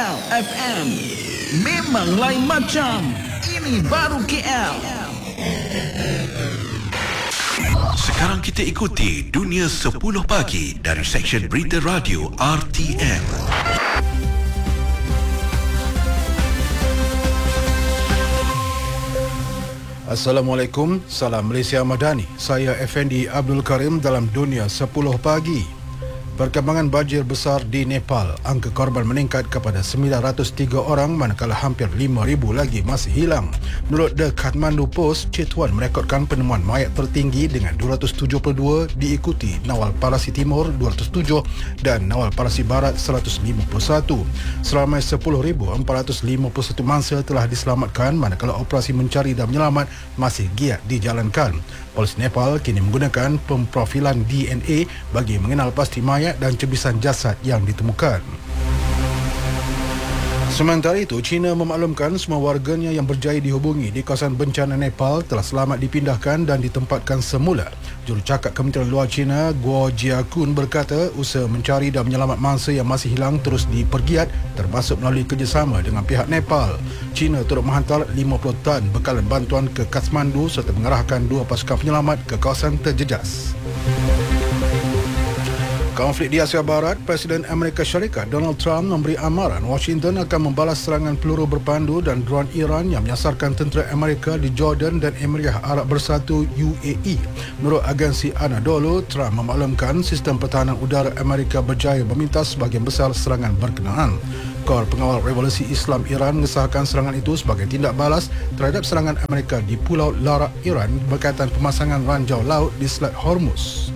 KL FM. Memang lain macam. Ini baru KL. Sekarang kita ikuti Dunia 10 Pagi dari Seksyen Berita Radio RTM. Assalamualaikum, salam Malaysia Madani. Saya Effendi Abdul Karim dalam Dunia 10 Pagi. Perkembangan banjir besar di Nepal. Angka korban meningkat kepada 903 orang manakala hampir 5,000 lagi masih hilang. Menurut The Kathmandu Post, Chitwan merekodkan penemuan mayat tertinggi dengan 272, diikuti Nawal Parasi Timur 207 dan Nawal Parasi Barat 151. Seramai 10,451 mangsa telah diselamatkan manakala operasi mencari dan menyelamat masih giat dijalankan. Polis Nepal kini menggunakan pemprofilan DNA bagi mengenal pasti mayat dan cebisan jasad yang ditemukan. Sementara itu, China memaklumkan semua warganya yang berjaya dihubungi di kawasan bencana Nepal telah selamat dipindahkan dan ditempatkan semula. Jurucakap Kementerian Luar China, Guo Jiakun berkata usaha mencari dan menyelamat mangsa yang masih hilang terus dipergiat termasuk melalui kerjasama dengan pihak Nepal. China turut menghantar 50 tan bekalan bantuan ke Kathmandu serta mengarahkan 2 pasukan penyelamat ke kawasan terjejas. Konflik di Asia Barat, Presiden Amerika Syarikat Donald Trump memberi amaran Washington akan membalas serangan peluru berpandu dan drone Iran yang menyasarkan tentera Amerika di Jordan dan Emirat Arab Bersatu UAE. Menurut agensi Anadolu, Trump memaklumkan sistem pertahanan udara Amerika berjaya memintas sebahagian besar serangan berkenaan. Kor Pengawal Revolusi Islam Iran mengesahkan serangan itu sebagai tindak balas terhadap serangan Amerika di Pulau Larak Iran berkaitan pemasangan ranjau laut di Selat Hormuz.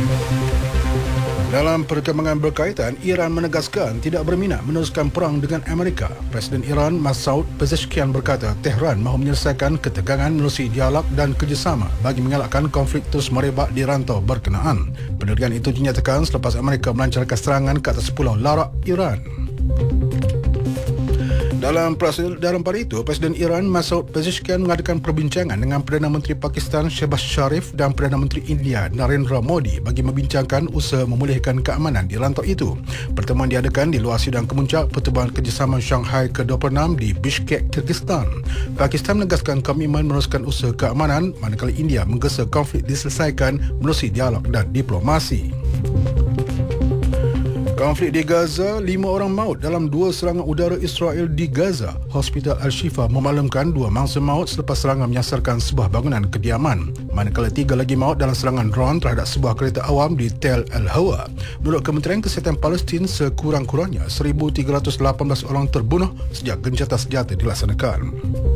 Dalam perkembangan berkaitan, Iran menegaskan tidak berminat meneruskan perang dengan Amerika. Presiden Iran Masoud Pezeshkian berkata Tehran mahu menyelesaikan ketegangan melalui dialog dan kerjasama bagi mengelakkan konflik terus merebak di rantau berkenaan. Pendirian itu dinyatakan selepas Amerika melancarkan serangan ke atas Pulau Larak Iran. Dalam pada itu, Presiden Iran Masoud Pezeshkian mengadakan perbincangan dengan Perdana Menteri Pakistan Shehbaz Sharif dan Perdana Menteri India Narendra Modi bagi membincangkan usaha memulihkan keamanan di rantau itu. Pertemuan diadakan di luar sidang kemuncak Pertubuhan Kerjasama Shanghai ke-26 di Bishkek, Kyrgyzstan. Pakistan menegaskan komitmen meneruskan usaha keamanan manakala India menggesa konflik diselesaikan melalui dialog dan diplomasi. Konflik di Gaza, 5 orang maut dalam 2 serangan udara Israel di Gaza. Hospital Al-Shifa memaklumkan 2 mangsa maut selepas serangan menyasarkan sebuah bangunan kediaman. Manakala 3 lagi maut dalam serangan drone terhadap sebuah kereta awam di Tel Al-Hawa. Menurut Kementerian Kesihatan Palestin, sekurang-kurangnya 1,318 orang terbunuh sejak gencatan senjata dilaksanakan.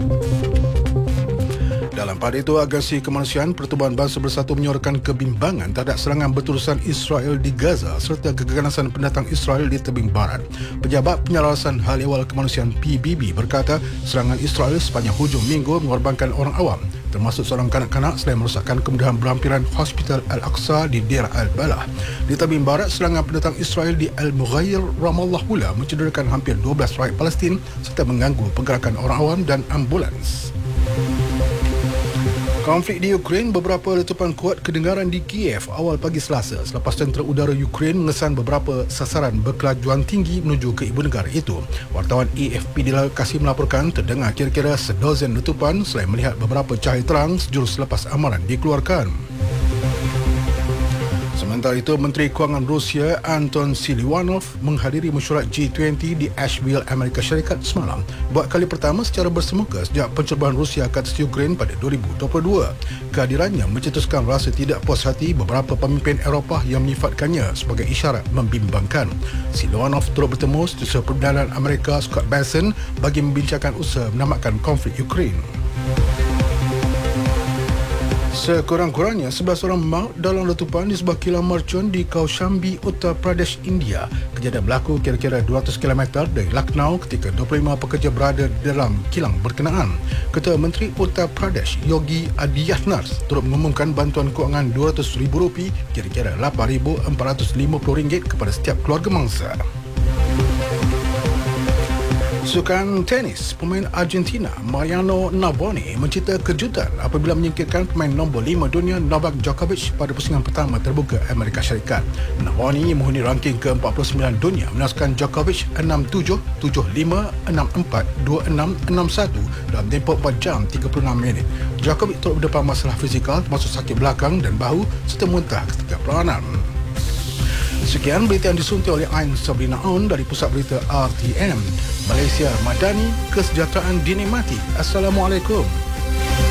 Dalam pada itu, Agensi Kemanusiaan Pertubuhan Bangsa Bersatu menyuarakan kebimbangan terhadap serangan berterusan Israel di Gaza serta keganasan pendatang Israel di tebing barat. Pejabat Penyelarasan Hal Ehwal Kemanusiaan PBB berkata serangan Israel sepanjang hujung minggu mengorbankan orang awam, termasuk seorang kanak-kanak selain merosakkan kemudahan berhampiran Hospital Al-Aqsa di Deir Al-Balah. Di tebing barat, serangan pendatang Israel di Al-Mughayyir, Ramallah pula mencederakan hampir 12 rakyat Palestin serta mengganggu pergerakan orang awam dan ambulans. Konflik di Ukraine, beberapa letupan kuat kedengaran di Kiev awal pagi Selasa selepas tentera udara Ukraine mengesan beberapa sasaran berkelajuan tinggi menuju ke ibu negara itu. Wartawan AFP di lokasi melaporkan terdengar kira-kira sedozen letupan selain melihat beberapa cahaya terang sejurus selepas amaran dikeluarkan. Sementara itu, Menteri Kewangan Rusia Anton Siliwanov menghadiri mesyuarat G20 di Asheville, Amerika Syarikat semalam. Buat kali pertama secara bersemuka sejak pencerobohan Rusia ke atas Ukraine pada 2022. Kehadirannya mencetuskan rasa tidak puas hati beberapa pemimpin Eropah yang menyifatkannya sebagai isyarat membimbangkan. Siliwanov turut bertemu Setiausaha Perdagangan Amerika Scott Bessent bagi membincangkan usaha menamatkan konflik Ukraine. Sekurang-kurangnya 11 orang maut dalam letupan di sebuah kilang mercun di Kaushambi, Uttar Pradesh, India. Kejadian berlaku kira-kira 200 km dari Lucknow ketika 25 pekerja berada dalam kilang berkenaan. Ketua Menteri Uttar Pradesh Yogi Adityanath turut mengumumkan bantuan kewangan RM200,000, kira-kira RM8,450 kepada setiap keluarga mangsa. Sukan tenis, pemain Argentina Mariano Navoni mencipta kejutan apabila menyingkirkan pemain nombor 5 dunia Novak Djokovic pada pusingan pertama terbuka Amerika Syarikat. Navoni menghuni ranking ke-49 dunia menewaskan Djokovic 6-7, 7-5, 6-4, 2-6, 6-1 dalam tempoh 4 jam 36 minit. Djokovic turut berdepan masalah fizikal termasuk sakit belakang dan bahu serta muntah ketika peranan. Sekian berita yang disuntik oleh Ain Sabrina On dari Pusat Berita RTM. Malaysia Madani, kesejahteraan dinikmati. Assalamualaikum.